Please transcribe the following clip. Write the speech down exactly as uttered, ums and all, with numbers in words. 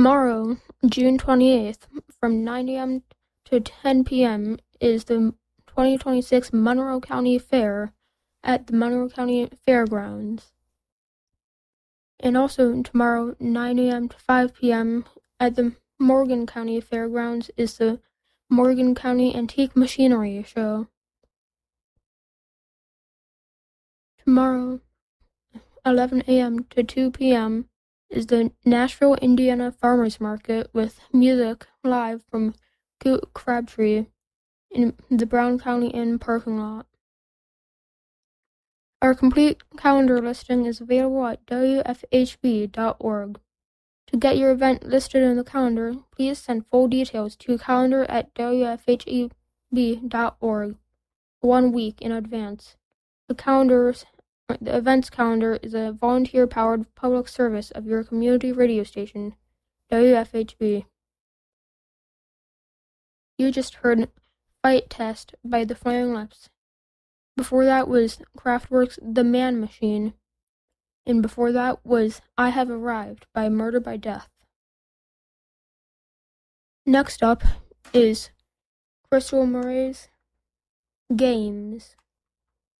Tomorrow, June twenty-eighth, from nine a.m. to ten p.m. is the twenty twenty-six Monroe County Fair at the Monroe County Fairgrounds. And also tomorrow, nine a.m. to five p.m. at the Morgan County Fairgrounds is the Morgan County Antique Machinery Show. Tomorrow, eleven a.m. to two p.m. is the Nashville, Indiana Farmers Market with music live from Coot Crabtree in the Brown County Inn parking lot. Our complete calendar listing is available at W F H B dot org. To get your event listed in the calendar, please send full details to calendar at W F H B dot org one week in advance. The calendars The events calendar is a volunteer-powered public service of your community radio station, W F H B. You just heard Fight Test by the Flaming Lips. Before that was Kraftwerk's The Man Machine. And before that was I Have Arrived by Murder by Death. Next up is Crystal Murray's Games.